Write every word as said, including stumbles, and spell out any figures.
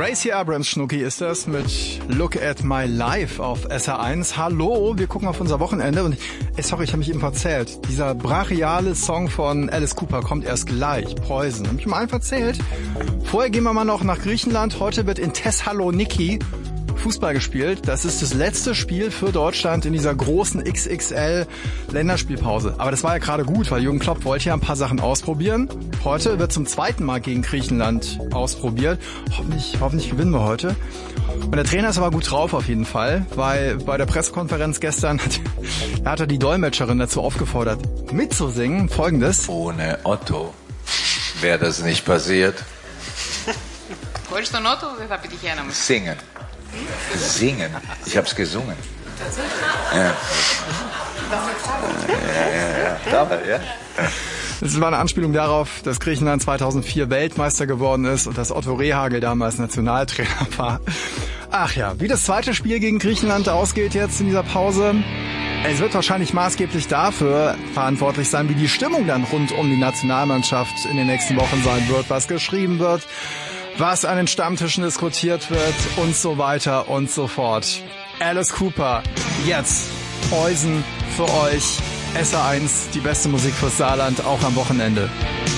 Gracie Abrams, Schnucki ist das, mit Look at My Life auf S R eins. Hallo, wir gucken auf unser Wochenende und, ey, sorry, ich habe mich eben verzählt. Dieser brachiale Song von Alice Cooper kommt erst gleich, Poison. Hab ich mal einfach erzählt. Vorher gehen wir mal noch nach Griechenland. Heute wird in Thessaloniki Fußball gespielt. Das ist das letzte Spiel für Deutschland in dieser großen X X L-Länderspielpause. Aber das war ja gerade gut, weil Jürgen Klopp wollte ja ein paar Sachen ausprobieren. Heute wird zum zweiten Mal gegen Griechenland ausprobiert. Hoffentlich, hoffentlich gewinnen wir heute. Und der Trainer ist aber gut drauf auf jeden Fall, weil bei der Pressekonferenz gestern hat, da hat er die Dolmetscherin dazu aufgefordert, mitzusingen. Folgendes. Ohne Otto wäre das nicht passiert. Χωρίς τον Otto δεν θα πετυχαίναμε. Singen. Singen. Ich hab's gesungen. Ja. Ja, ja, ja. Dabei, ja. Das war eine Anspielung darauf, dass Griechenland zweitausendvier Weltmeister geworden ist und dass Otto Rehhagel damals Nationaltrainer war. Ach ja, wie das zweite Spiel gegen Griechenland ausgeht jetzt in dieser Pause. Es wird wahrscheinlich maßgeblich dafür verantwortlich sein, wie die Stimmung dann rund um die Nationalmannschaft in den nächsten Wochen sein wird, was geschrieben wird, was an den Stammtischen diskutiert wird und so weiter und so fort. Alice Cooper, jetzt Poison für euch. S R eins, die beste Musik fürs Saarland, auch am Wochenende.